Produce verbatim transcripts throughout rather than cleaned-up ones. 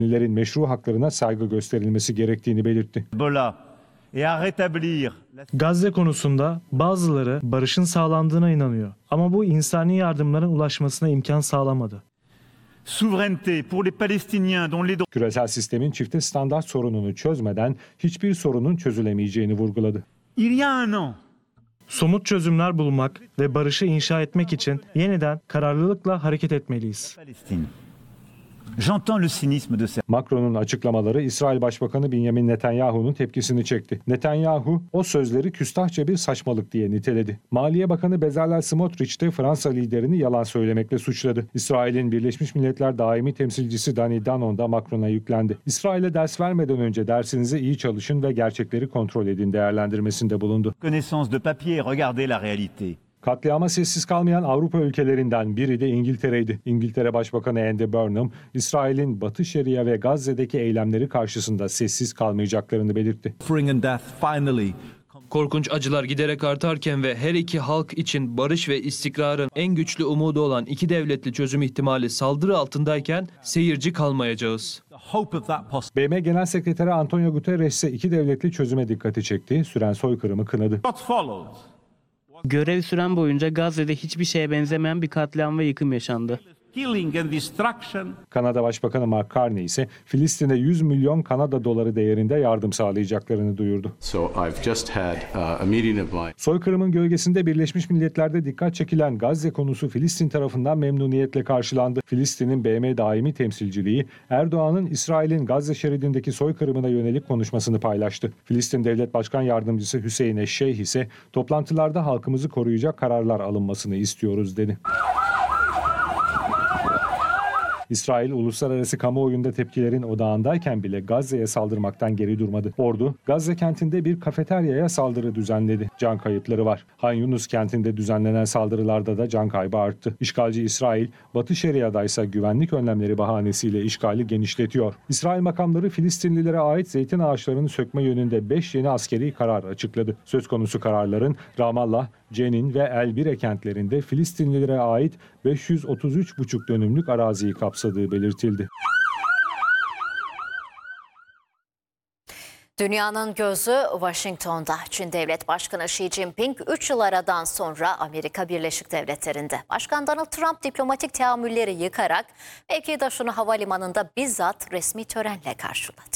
meşru haklarına saygı gösterilmesi gerektiğini belirtti. Gazze konusunda bazıları barışın sağlandığına inanıyor. Ama bu insani yardımların ulaşmasına imkan sağlamadı. Küresel sistemin çifte standart sorununu çözmeden hiçbir sorunun çözülemeyeceğini vurguladı. Somut çözümler bulmak ve barışı inşa etmek için yeniden kararlılıkla hareket etmeliyiz. Macron'un açıklamaları İsrail Başbakanı Benjamin Netanyahu'nun tepkisini çekti. Netanyahu o sözleri küstahça bir saçmalık diye niteledi. Maliye Bakanı Bezalel Smotrich de Fransa liderini yalan söylemekle suçladı. İsrail'in Birleşmiş Milletler Daimi Temsilcisi Danny Danon da Macron'a yüklendi. İsrail'e ders vermeden önce dersinizi iyi çalışın ve gerçekleri kontrol edin değerlendirmesinde bulundu. Katliama sessiz kalmayan Avrupa ülkelerinden biri de İngiltere'ydi. İngiltere Başbakanı Andy Burnham, İsrail'in Batı Şeria ve Gazze'deki eylemleri karşısında sessiz kalmayacaklarını belirtti. Korkunç acılar giderek artarken ve her iki halk için barış ve istikrarın en güçlü umudu olan iki devletli çözüm ihtimali saldırı altındayken seyirci kalmayacağız. B M Genel Sekreteri Antonio Guterres ise iki devletli çözüme dikkati çekti, süren soykırımı kınadı. Görev süren boyunca Gazze'de hiçbir şeye benzemeyen bir katliam ve yıkım yaşandı. Kanada Başbakanı Mark Carney ise Filistin'e yüz milyon Kanada doları değerinde yardım sağlayacaklarını duyurdu. Soykırımın gölgesinde Birleşmiş Milletler'de dikkat çekilen Gazze konusu Filistin tarafından memnuniyetle karşılandı. Filistin'in B M Daimi Temsilciliği Erdoğan'ın İsrail'in Gazze şeridindeki soykırımına yönelik konuşmasını paylaştı. Filistin Devlet Başkan Yardımcısı Hüseyin Eşşeyh ise toplantılarda halkımızı koruyacak kararlar alınmasını istiyoruz dedi. İsrail uluslararası kamuoyunda tepkilerin odağındayken bile Gazze'ye saldırmaktan geri durmadı. Ordu, Gazze kentinde bir kafeteryaya saldırı düzenledi. Can kayıpları var. Han Yunus kentinde düzenlenen saldırılarda da can kaybı arttı. İşgalci İsrail, Batı Şeria'da ise güvenlik önlemleri bahanesiyle işgali genişletiyor. İsrail makamları Filistinlilere ait zeytin ağaçlarını sökme yönünde beş yeni askeri karar açıkladı. Söz konusu kararların Ramallah, Cenin ve El-Bire kentlerinde Filistinlilere ait beş yüz otuz üç buçuk dönümlük araziyi kapsadığı belirtildi. Dünyanın gözü Washington'da. Çin Devlet Başkanı Xi Jinping üç yıl aradan sonra Amerika Birleşik Devletleri'nde. Başkan Donald Trump diplomatik teamülleri yıkarak mevkidaşını havalimanında bizzat resmi törenle karşıladı.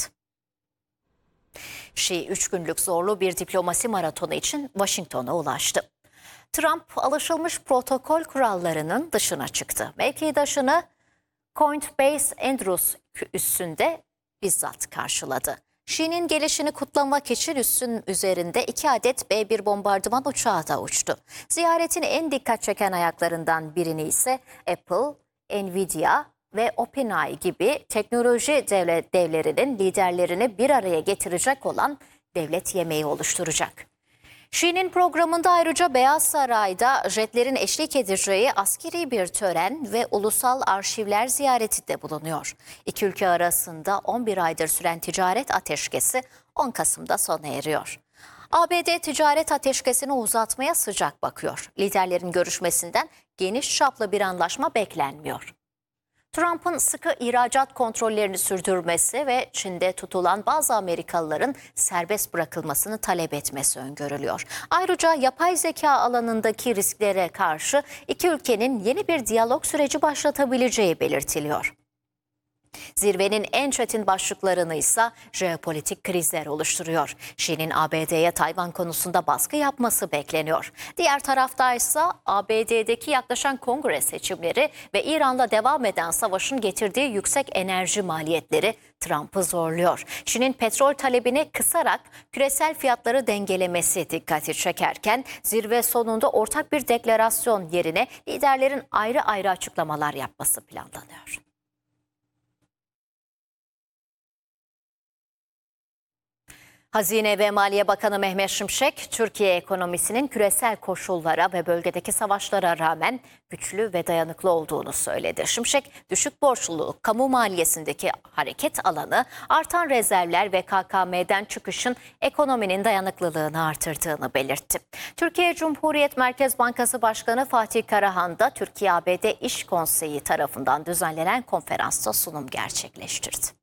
Xi üç günlük zorlu bir diplomasi maratonu için Washington'a ulaştı. Trump alışılmış protokol kurallarının dışına çıktı. Mevkidaşını Point Base Andrews üssünde bizzat karşıladı. Xi'nin gelişini kutlamak için üssün üzerinde iki adet B bir bombardıman uçağı da uçtu. Ziyaretin en dikkat çeken ayaklarından birini ise Apple, Nvidia ve OpenAI gibi teknoloji devlet devlerinin liderlerini bir araya getirecek olan devlet yemeği oluşturacak. Xi'nin programında ayrıca Beyaz Saray'da jetlerin eşlik edeceği askeri bir tören ve ulusal arşivler ziyareti de bulunuyor. İki ülke arasında on bir aydır süren ticaret ateşkesi on Kasım'da sona eriyor. A B D ticaret ateşkesini uzatmaya sıcak bakıyor. Liderlerin görüşmesinden geniş çaplı bir anlaşma beklenmiyor. Trump'ın sıkı ihracat kontrollerini sürdürmesi ve Çin'de tutulan bazı Amerikalıların serbest bırakılmasını talep etmesi öngörülüyor. Ayrıca yapay zeka alanındaki risklere karşı iki ülkenin yeni bir diyalog süreci başlatabileceği belirtiliyor. Zirvenin en çetin başlıklarını ise jeopolitik krizler oluşturuyor. Xi'nin A B D'ye Tayvan konusunda baskı yapması bekleniyor. Diğer tarafta ise A B D'deki yaklaşan kongre seçimleri ve İran'la devam eden savaşın getirdiği yüksek enerji maliyetleri Trump'ı zorluyor. Xi'nin petrol talebini kısarak küresel fiyatları dengelemesi dikkati çekerken zirve sonunda ortak bir deklarasyon yerine liderlerin ayrı ayrı açıklamalar yapması planlanıyor. Hazine ve Maliye Bakanı Mehmet Şimşek, Türkiye ekonomisinin küresel koşullara ve bölgedeki savaşlara rağmen güçlü ve dayanıklı olduğunu söyledi. Şimşek, düşük borçluluk, kamu maliyesindeki hareket alanı, artan rezervler ve K K M'den çıkışın ekonominin dayanıklılığını artırdığını belirtti. Türkiye Cumhuriyet Merkez Bankası Başkanı Fatih Karahan da Türkiye A B D İş Konseyi tarafından düzenlenen konferansta sunum gerçekleştirdi.